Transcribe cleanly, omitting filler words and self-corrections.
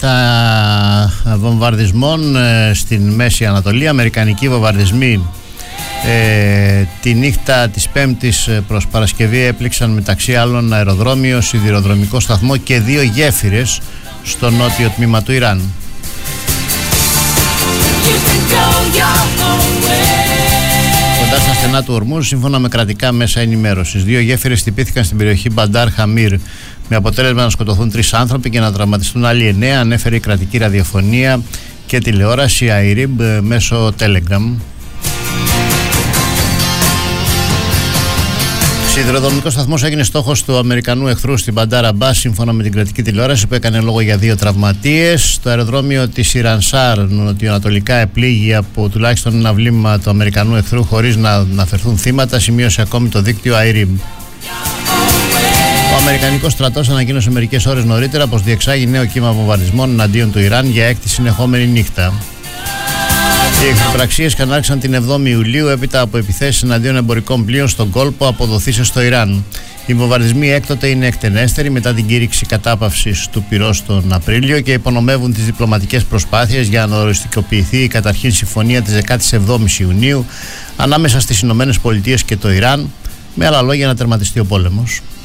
βομβαρδισμών στην Μέση Ανατολή. Αμερικανικοί βομβαρδισμοί τη νύχτα της Πέμπτης προς Παρασκευή έπληξαν μεταξύ άλλων αεροδρόμιο, σιδηροδρομικό σταθμό και 2 γέφυρες στο νότιο τμήμα του Ιράν. Κοντά στα στενά του Ορμούζ, σύμφωνα με κρατικά μέσα ενημέρωσης, 2 γέφυρες χτυπήθηκαν στην περιοχή Μπαντάρ Χαμίρ, με αποτέλεσμα να σκοτωθούν 3 άνθρωποι και να τραυματιστούν άλλοι 9, ανέφερε η κρατική ραδιοφωνία και τηλεόραση IRIB μέσω Telegram. Σιδηροδρομικός σταθμός έγινε στόχος του Αμερικανού εχθρού στην Μπαντάρ Αμπάς, σύμφωνα με την κρατική τηλεόραση, που έκανε λόγο για 2 τραυματίες. Το αεροδρόμιο της Ιρανσάρ νοτιοανατολικά επλήγει από τουλάχιστον ένα βλήμα του Αμερικανού εχθρού χωρίς να αναφερθούν θύματα, σημείωσε ακόμη το δίκτυο IRIB. Ο Αμερικανικός στρατός ανακοίνωσε μερικές ώρες νωρίτερα πως διεξάγει νέο κύμα βομβαρδισμών εναντίον του Ιράν για 6η συνεχόμενη νύχτα. Οι εκπραξίες κανάρχισαν την 7η Ιουλίου έπειτα από επιθέσεις εναντίον εμπορικών πλοίων στον κόλπο αποδοθήσεις στο Ιράν. Οι βομβαρδισμοί έκτοτε είναι εκτενέστεροι μετά την κήρυξη κατάπαυσης του πυρός τον Απρίλιο και υπονομεύουν τις διπλωματικές προσπάθειες για να οριστικοποιηθεί η καταρχήν συμφωνία της 17ης Ιουνίου ανάμεσα στις Ηνωμένες Πολιτείες και το Ιράν, με άλλα λόγια να τερματιστεί ο πόλεμος.